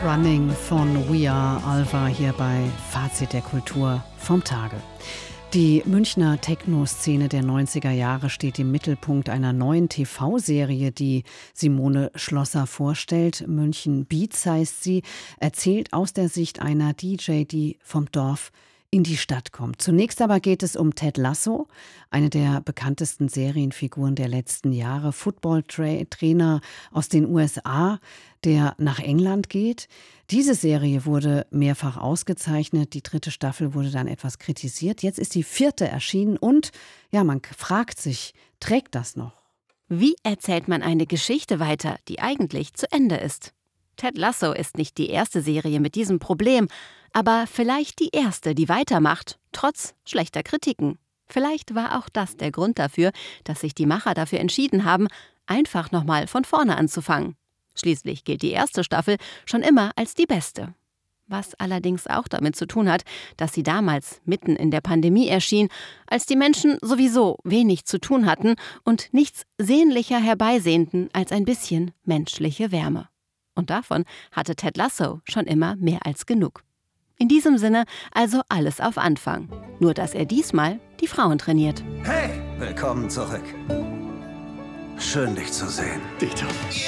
Running von We Are Alva hier bei Fazit der Kultur vom Tage. Die Münchner Techno-Szene der 90er Jahre steht im Mittelpunkt einer neuen TV-Serie, die Simone Schlosser vorstellt. München Beats heißt sie, erzählt aus der Sicht einer DJ, die vom Dorf in die Stadt kommt. Zunächst aber geht es um Ted Lasso, eine der bekanntesten Serienfiguren der letzten Jahre, Football-Trainer aus den USA, der nach England geht. Diese Serie wurde mehrfach ausgezeichnet, die 3. Staffel wurde dann etwas kritisiert. Jetzt ist die 4. erschienen und ja, man fragt sich, trägt das noch? Wie erzählt man eine Geschichte weiter, die eigentlich zu Ende ist? Ted Lasso ist nicht die erste Serie mit diesem Problem, aber vielleicht die erste, die weitermacht, trotz schlechter Kritiken. Vielleicht war auch das der Grund dafür, dass sich die Macher dafür entschieden haben, einfach nochmal von vorne anzufangen. Schließlich gilt die erste Staffel schon immer als die beste. Was allerdings auch damit zu tun hat, dass sie damals mitten in der Pandemie erschien, als die Menschen sowieso wenig zu tun hatten und nichts sehnlicher herbeisehnten als ein bisschen menschliche Wärme. Und davon hatte Ted Lasso schon immer mehr als genug. In diesem Sinne also alles auf Anfang. Nur dass er diesmal die Frauen trainiert. Hey, willkommen zurück. Schön, dich zu sehen. Dieter.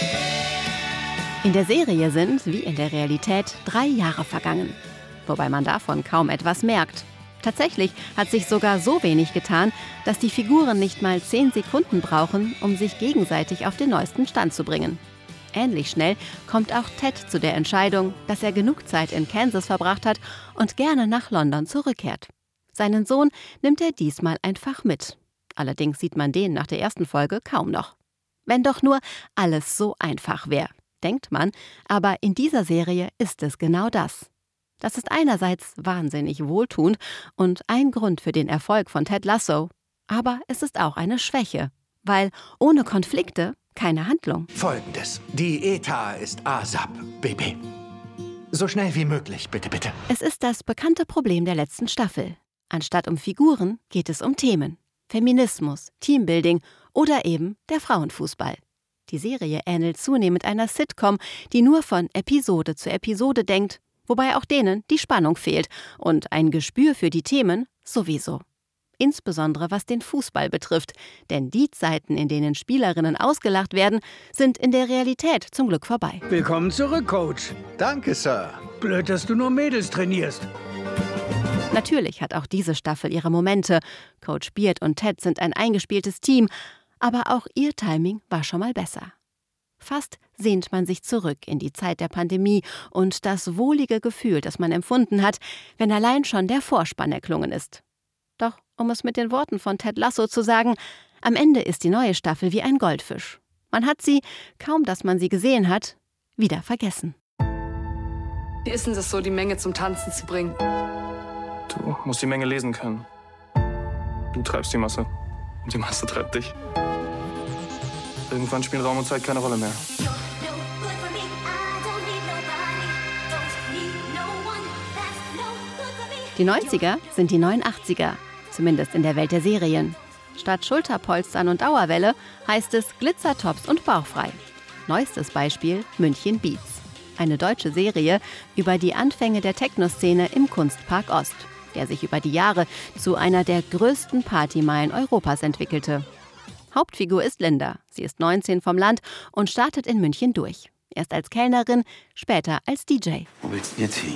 In der Serie sind, wie in der Realität, 3 Jahre vergangen. Wobei man davon kaum etwas merkt. Tatsächlich hat sich sogar so wenig getan, dass die Figuren nicht mal 10 Sekunden brauchen, um sich gegenseitig auf den neuesten Stand zu bringen. Ähnlich schnell kommt auch Ted zu der Entscheidung, dass er genug Zeit in Kansas verbracht hat und gerne nach London zurückkehrt. Seinen Sohn nimmt er diesmal einfach mit. Allerdings sieht man den nach der ersten Folge kaum noch. Wenn doch nur alles so einfach wäre, denkt man, aber in dieser Serie ist es genau das. Das ist einerseits wahnsinnig wohltuend und ein Grund für den Erfolg von Ted Lasso, aber es ist auch eine Schwäche, weil ohne Konflikte keine Handlung. Folgendes. Die ETA ist ASAP, Baby. So schnell wie möglich, bitte, bitte. Es ist das bekannte Problem der letzten Staffel. Anstatt um Figuren geht es um Themen. Feminismus, Teambuilding oder eben der Frauenfußball. Die Serie ähnelt zunehmend einer Sitcom, die nur von Episode zu Episode denkt, wobei auch denen die Spannung fehlt und ein Gespür für die Themen sowieso. Insbesondere was den Fußball betrifft, denn die Zeiten, in denen Spielerinnen ausgelacht werden, sind in der Realität zum Glück vorbei. Willkommen zurück, Coach. Danke, Sir. Blöd, dass du nur Mädels trainierst. Natürlich hat auch diese Staffel ihre Momente. Coach Beard und Ted sind ein eingespieltes Team, aber auch ihr Timing war schon mal besser. Fast sehnt man sich zurück in die Zeit der Pandemie und das wohlige Gefühl, das man empfunden hat, wenn allein schon der Vorspann erklungen ist. Doch, um es mit den Worten von Ted Lasso zu sagen, am Ende ist die neue Staffel wie ein Goldfisch. Man hat sie, kaum dass man sie gesehen hat, wieder vergessen. Wie ist denn das so, die Menge zum Tanzen zu bringen? Du musst die Menge lesen können. Du treibst die Masse und die Masse treibt dich. Irgendwann spielen Raum und Zeit keine Rolle mehr. Die 90er sind die neuen 80er, zumindest in der Welt der Serien. Statt Schulterpolstern und Dauerwelle heißt es Glitzertops und bauchfrei. Neuestes Beispiel München Beats. Eine deutsche Serie über die Anfänge der Techno-Szene im Kunstpark Ost, der sich über die Jahre zu einer der größten Partymeilen Europas entwickelte. Hauptfigur ist Linda. Sie ist 19 vom Land und startet in München durch. Erst als Kellnerin, später als DJ. Wo willst du jetzt hin?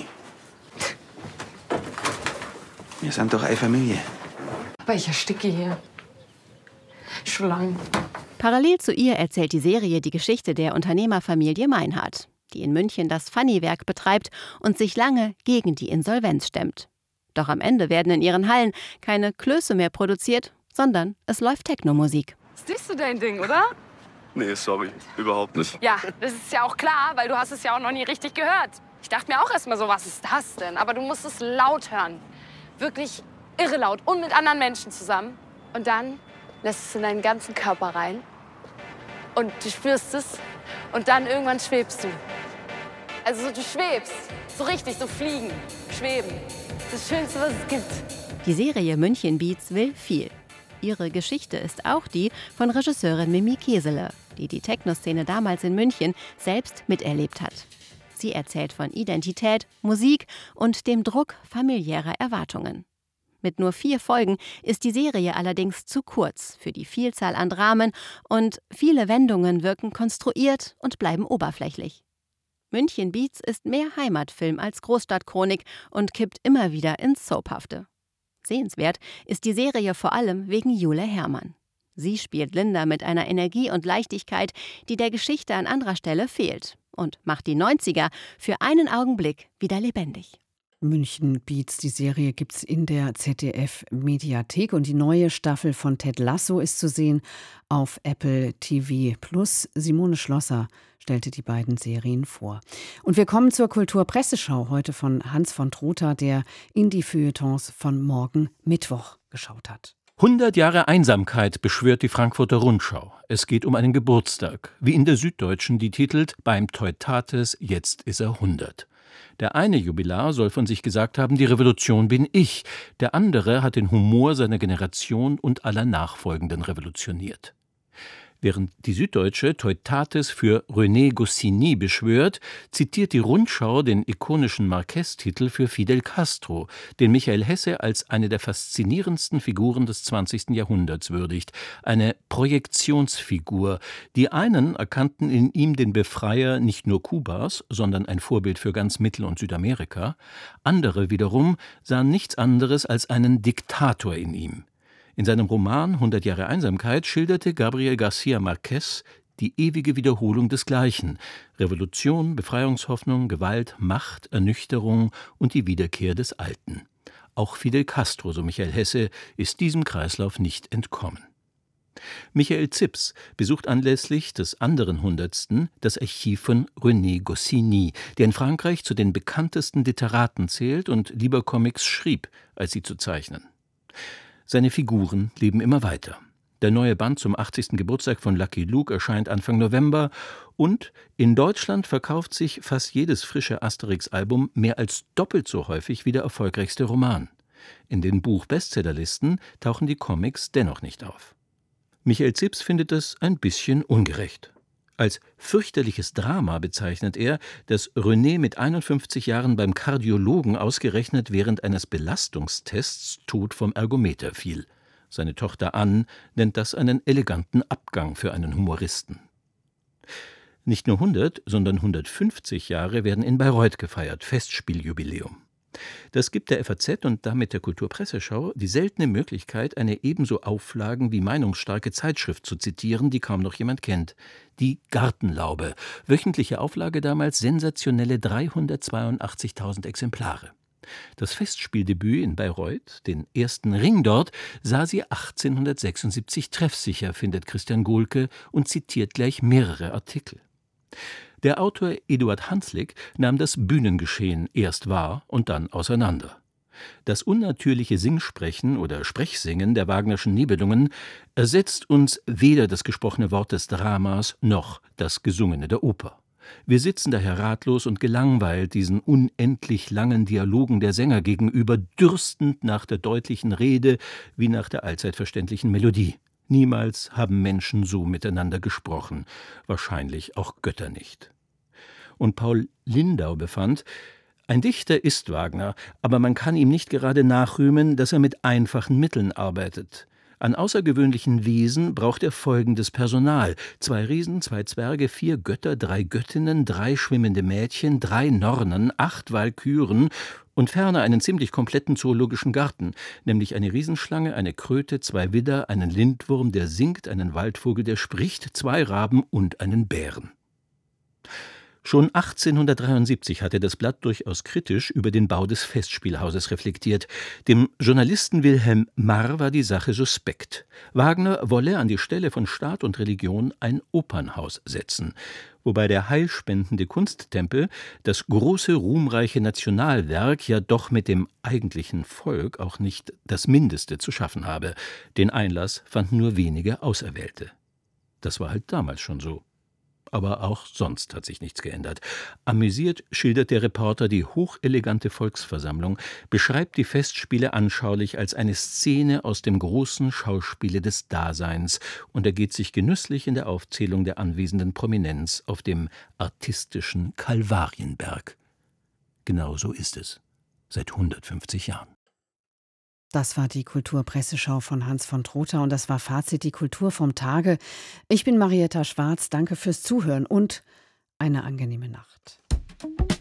Wir sind doch eine Familie. Aber ich ersticke hier. Schon lang. Parallel zu ihr erzählt die Serie die Geschichte der Unternehmerfamilie Meinhardt, die in München das Funny-Werk betreibt und sich lange gegen die Insolvenz stemmt. Doch am Ende werden in ihren Hallen keine Klöße mehr produziert, sondern es läuft Techno-Musik. Ist nicht so dein Ding, oder? Nee, sorry, überhaupt nicht. Ja, das ist ja auch klar, weil du hast es ja auch noch nie richtig gehört. Ich dachte mir auch erst mal so, was ist das denn? Aber du musst es laut hören. Wirklich irre laut und mit anderen Menschen zusammen. Und dann lässt es in deinen ganzen Körper rein. Und du spürst es. Und dann irgendwann schwebst du. Also so, du schwebst. So richtig, so fliegen, schweben. Das Schönste, was es gibt. Die Serie München Beats will viel. Ihre Geschichte ist auch die von Regisseurin Mimi Kesele, die die Techno-Szene damals in München selbst miterlebt hat. Sie erzählt von Identität, Musik und dem Druck familiärer Erwartungen. Mit nur 4 Folgen ist die Serie allerdings zu kurz für die Vielzahl an Dramen und viele Wendungen wirken konstruiert und bleiben oberflächlich. München Beats ist mehr Heimatfilm als Großstadtchronik und kippt immer wieder ins Soaphafte. Sehenswert ist die Serie vor allem wegen Jule Hermann. Sie spielt Linda mit einer Energie und Leichtigkeit, die der Geschichte an anderer Stelle fehlt, und macht die 90er für einen Augenblick wieder lebendig. München Beats, die Serie gibt's in der ZDF-Mediathek und die neue Staffel von Ted Lasso ist zu sehen auf Apple TV+. Simone Schlosser stellte die beiden Serien vor. Und wir kommen zur Kulturpresseschau heute von Hans von Trotha, der in die Feuilletons von morgen Mittwoch geschaut hat. 100 Jahre Einsamkeit beschwört die Frankfurter Rundschau. Es geht um einen Geburtstag, wie in der Süddeutschen, die titelt »Beim Teutates, jetzt ist er 100«. Der eine Jubilar soll von sich gesagt haben, die Revolution bin ich. Der andere hat den Humor seiner Generation und aller Nachfolgenden revolutioniert. Während die Süddeutsche Teutates für René Goscinny beschwört, zitiert die Rundschau den ikonischen Marquez-Titel für Fidel Castro, den Michael Hesse als eine der faszinierendsten Figuren des 20. Jahrhunderts würdigt. Eine Projektionsfigur. Die einen erkannten in ihm den Befreier nicht nur Kubas, sondern ein Vorbild für ganz Mittel- und Südamerika. Andere wiederum sahen nichts anderes als einen Diktator in ihm. In seinem Roman 100 Jahre Einsamkeit schilderte Gabriel García Márquez die ewige Wiederholung des Gleichen: Revolution, Befreiungshoffnung, Gewalt, Macht, Ernüchterung und die Wiederkehr des Alten. Auch Fidel Castro, so Michael Hesse, ist diesem Kreislauf nicht entkommen. Michael Zips besucht anlässlich des anderen 100. das Archiv von René Goscinny, der in Frankreich zu den bekanntesten Literaten zählt und lieber Comics schrieb, als sie zu zeichnen. Seine Figuren leben immer weiter. Der neue Band zum 80. Geburtstag von Lucky Luke erscheint Anfang November und in Deutschland verkauft sich fast jedes frische Asterix-Album mehr als doppelt so häufig wie der erfolgreichste Roman. In den Buch-Bestsellerlisten tauchen die Comics dennoch nicht auf. Michael Zips findet es ein bisschen ungerecht. Als fürchterliches Drama bezeichnet er, dass René mit 51 Jahren beim Kardiologen ausgerechnet während eines Belastungstests tot vom Ergometer fiel. Seine Tochter Anne nennt das einen eleganten Abgang für einen Humoristen. Nicht nur 100, sondern 150 Jahre werden in Bayreuth gefeiert, Festspieljubiläum. Das gibt der FAZ und damit der Kulturpresseschau die seltene Möglichkeit, eine ebenso auflagen- wie meinungsstarke Zeitschrift zu zitieren, die kaum noch jemand kennt. Die Gartenlaube. Wöchentliche Auflage damals sensationelle 382.000 Exemplare. Das Festspieldebüt in Bayreuth, den ersten Ring dort, sah sie 1876 treffsicher, findet Christian Gohlke und zitiert gleich mehrere Artikel. Der Autor Eduard Hanslick nahm das Bühnengeschehen erst wahr und dann auseinander. Das unnatürliche Singsprechen oder Sprechsingen der Wagnerschen Nibelungen ersetzt uns weder das gesprochene Wort des Dramas noch das Gesungene der Oper. Wir sitzen daher ratlos und gelangweilt diesen unendlich langen Dialogen der Sänger gegenüber, dürstend nach der deutlichen Rede wie nach der allzeit verständlichen Melodie. Niemals haben Menschen so miteinander gesprochen, wahrscheinlich auch Götter nicht. Und Paul Lindau befand, ein Dichter ist Wagner, aber man kann ihm nicht gerade nachrühmen, dass er mit einfachen Mitteln arbeitet. An außergewöhnlichen Wesen braucht er folgendes Personal: 2 Riesen, 2 Zwerge, 4 Götter, 3 Göttinnen, 3 schwimmende Mädchen, 3 Nornen, 8 Walküren und ferner einen ziemlich kompletten zoologischen Garten, nämlich eine Riesenschlange, eine Kröte, 2 Widder, einen Lindwurm, der singt, einen Waldvogel, der spricht, 2 Raben und einen Bären. Schon 1873 hatte das Blatt durchaus kritisch über den Bau des Festspielhauses reflektiert. Dem Journalisten Wilhelm Marr war die Sache suspekt. Wagner wolle an die Stelle von Staat und Religion ein Opernhaus setzen, wobei der heilspendende Kunsttempel, das große, ruhmreiche Nationalwerk, ja doch mit dem eigentlichen Volk auch nicht das Mindeste zu schaffen habe. Den Einlass fanden nur wenige Auserwählte. Das war halt damals schon so. Aber auch sonst hat sich nichts geändert. Amüsiert schildert der Reporter die hochelegante Volksversammlung, beschreibt die Festspiele anschaulich als eine Szene aus dem großen Schauspiele des Daseins und ergeht sich genüsslich in der Aufzählung der anwesenden Prominenz auf dem artistischen Kalvarienberg. Genau so ist es. Seit 150 Jahren. Das war die Kulturpresseschau von Hans von Trotha und das war Fazit die Kultur vom Tage. Ich bin Marietta Schwarz, danke fürs Zuhören und eine angenehme Nacht.